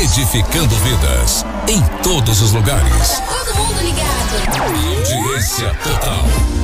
edificando vidas em todos os lugares. Todo mundo ligado. Audiência total.